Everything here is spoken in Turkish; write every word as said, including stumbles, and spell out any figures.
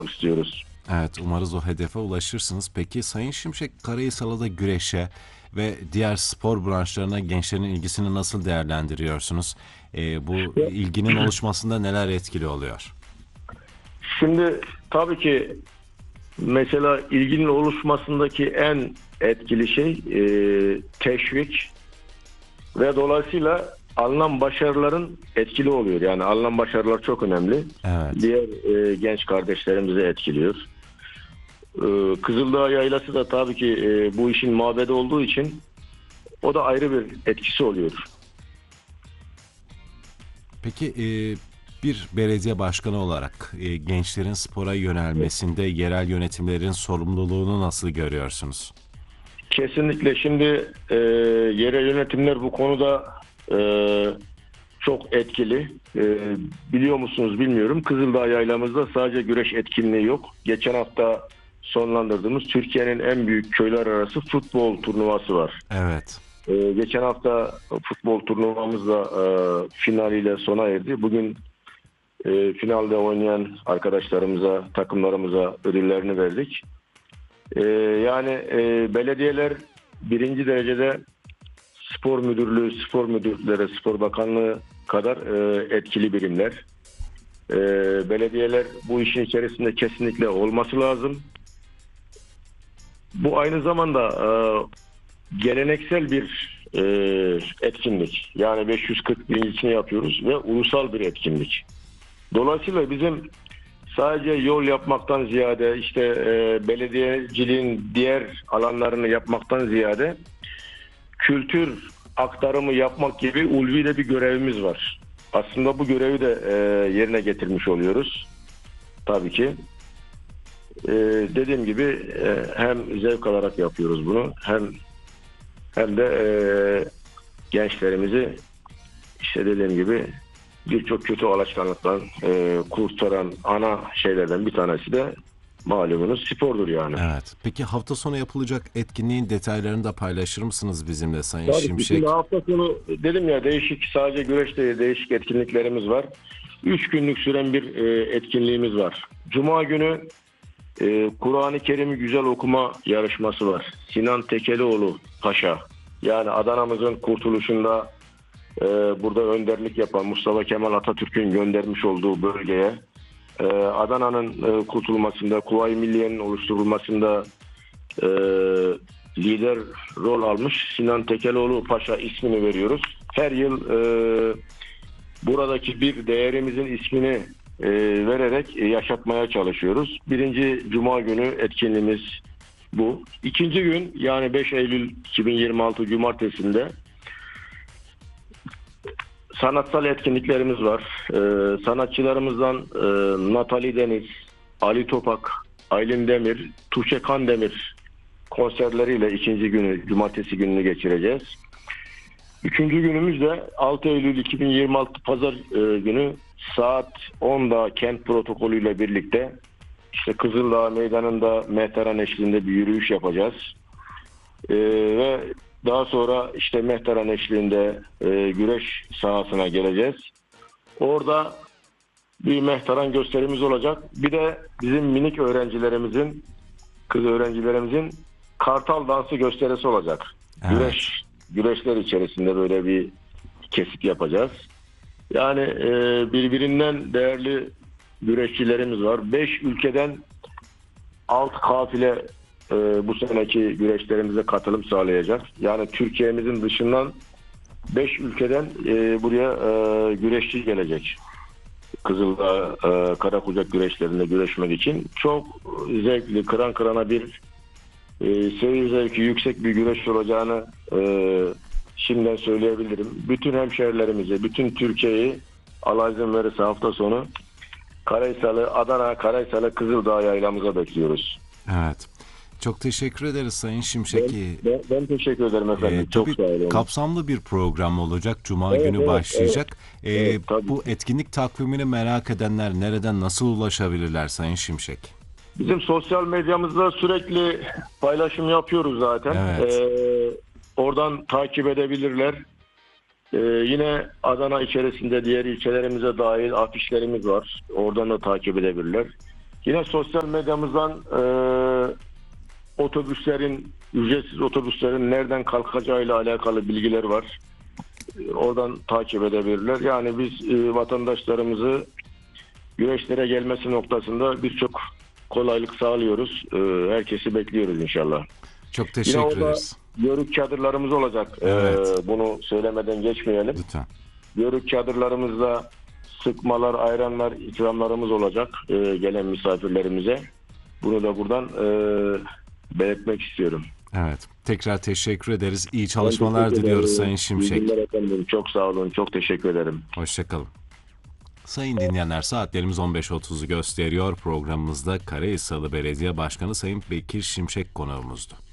istiyoruz. Evet, umarız o hedefe ulaşırsınız. Peki Sayın Şimşek, Karahisar'da güreşe ve diğer spor branşlarına gençlerin ilgisini nasıl değerlendiriyorsunuz? Ee, bu ilginin oluşmasında neler etkili oluyor? Şimdi tabii ki mesela ilginin oluşmasındaki en etkili şey e, teşvik ve dolayısıyla alınan başarıların etkili oluyor. Yani alınan başarılar çok önemli. Evet. Diğer e, genç kardeşlerimizi etkiliyor. E, Kızıldağ Yaylası da tabii ki e, bu işin mabedi olduğu için o da ayrı bir etkisi oluyor. Peki e, bir belediye başkanı olarak e, gençlerin spora yönelmesinde yerel yönetimlerin sorumluluğunu nasıl görüyorsunuz? Kesinlikle şimdi e, yerel yönetimler bu konuda e, çok etkili. E, biliyor musunuz bilmiyorum. Kızıldağ Yaylamızda sadece güreş etkinliği yok. Geçen hafta sonlandırdığımız Türkiye'nin en büyük köyler arası futbol turnuvası var. Evet. E, geçen hafta futbol turnuvamız da e, finaliyle sona erdi. Bugün e, finalde oynayan arkadaşlarımıza, takımlarımıza ödüllerini verdik. E, yani e, belediyeler birinci derecede spor müdürlüğü, spor müdürlükleri, spor bakanlığı kadar e, etkili birimler. E, belediyeler bu işin içerisinde kesinlikle olması lazım. Bu aynı zamanda e, geleneksel bir e, etkinlik. Yani beş yüz kırk birincisini yapıyoruz ve ulusal bir etkinlik. Dolayısıyla bizim sadece yol yapmaktan ziyade işte e, belediyeciliğin diğer alanlarını yapmaktan ziyade kültür aktarımı yapmak gibi ulvi de bir görevimiz var. Aslında bu görevi de e, yerine getirmiş oluyoruz. Tabii ki. E, dediğim gibi e, hem zevk alarak yapıyoruz bunu hem hem de e, gençlerimizi işte dediğim gibi birçok kötü alışkanlıktan e, kurtaran ana şeylerden bir tanesi de malumunuz spordur yani. Evet. Peki hafta sonu yapılacak etkinliğin detaylarını da paylaşır mısınız bizimle Sayın Tabii ki. Şimdi Şimşek? hafta sonu dedim ya değişik sadece güreş değil değişik etkinliklerimiz var. Üç günlük süren bir e, etkinliğimiz var. Cuma günü e, Kur'an-ı Kerim'i güzel okuma yarışması var. Sinan Tekelioğlu Paşa. Yani Adana'mızın kurtuluşunda e, burada önderlik yapan Mustafa Kemal Atatürk'ün göndermiş olduğu bölgeye e, Adana'nın e, kurtulmasında, Kuvayi Milliye'nin oluşturulmasında e, lider rol almış Sinan Tekelioğlu Paşa ismini veriyoruz. Her yıl e, buradaki bir değerimizin ismini e, vererek e, yaşatmaya çalışıyoruz. Birinci Cuma günü etkinliğimiz bu. İkinci gün yani beş Eylül iki bin yirmi altı Cumartesi'nde sanatsal etkinliklerimiz var. E, sanatçılarımızdan e, Natali Deniz, Ali Topak, Aylin Demir, Tuğçe Kandemir konserleriyle ikinci günü, cumartesi gününü geçireceğiz. Üçüncü günümüz de altı Eylül iki bin yirmi altı Pazar e, günü saat onda kent protokolüyle birlikte işte Kızıldağ Meydanı'nda Mehteran eşliğinde bir yürüyüş yapacağız. E, ve daha sonra işte Mehteran eşliğinde e, güreş sahasına geleceğiz. Orada bir Mehteran gösterimiz olacak. Bir de bizim minik öğrencilerimizin, kız öğrencilerimizin Kartal dansı gösterisi olacak. Evet. Güreş güreşler içerisinde böyle bir kesit yapacağız. Yani e, birbirinden değerli güreşçilerimiz var. Beş ülkeden alt kafile e, bu seneki güreşlerimize katılım sağlayacak. Yani Türkiye'mizin dışından beş ülkeden e, buraya e, güreşçi gelecek. Kızıldağ e, Karakucak güreşlerinde güreşmek için. Çok zevkli, kıran kırana bir e, seyir zevki yüksek bir güreş olacağını e, şimdiden söyleyebilirim. Bütün hemşehrilerimizi, bütün Türkiye'yi Allah izin verirse hafta sonu Karahisarlı, Adana, Karahisarlı Kızıldağ yaylamıza bekliyoruz. Evet. Çok teşekkür ederiz Sayın Şimşek. Ben, ben, ben teşekkür ederim efendim. Ee, Çok tabii sağ olun. kapsamlı bir program olacak. Cuma Evet, günü evet, başlayacak. Ee, evet, tabii. Bu etkinlik takvimini merak edenler nereden nasıl ulaşabilirler Sayın Şimşek? Bizim sosyal medyamızda sürekli paylaşım yapıyoruz zaten. Evet. Ee, oradan takip edebilirler. Ee, yine Adana içerisinde diğer ilçelerimize dahil afişlerimiz var. Oradan da takip edebilirler. Yine sosyal medyamızdan e, otobüslerin, ücretsiz otobüslerin nereden kalkacağıyla alakalı bilgiler var. E, oradan takip edebilirler. Yani biz e, vatandaşlarımızı güreşlere gelmesi noktasında birçok kolaylık sağlıyoruz. E, herkesi bekliyoruz inşallah. Çok Yine teşekkür orada ederiz. yörük çadırlarımız olacak. Evet. E, bunu söylemeden geçmeyelim. Lütfen. Yörük çadırlarımızda sıkmalar, ayranlar, ikramlarımız olacak e, gelen misafirlerimize. Bunu da buradan e, belirtmek istiyorum. Evet. Tekrar teşekkür ederiz. İyi çalışmalar teşekkür diliyoruz ederim. Sayın İyi Şimşek. günler efendim. Çok sağ olun. Çok teşekkür ederim. Hoşçakalın. Sayın dinleyenler, saatlerimiz on beş otuzu gösteriyor. Programımızda Karahisalı Belediye Başkanı Sayın Bekir Şimşek konuğumuzdu.